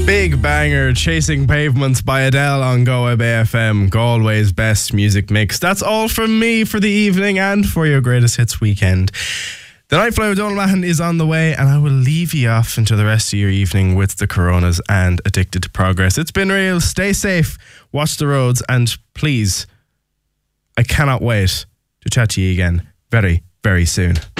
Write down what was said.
Big banger, Chasing Pavements by Adele on Go Bay FM, Galway's best music mix. That's all from me for the evening and for your greatest hits weekend. The Night Fly with Donald Mahon is on the way, and I will leave you off into the rest of your evening with the Coronas and Addicted to Progress. It's been real. Stay safe, watch the roads, and please, I cannot wait to chat to you again very, very soon.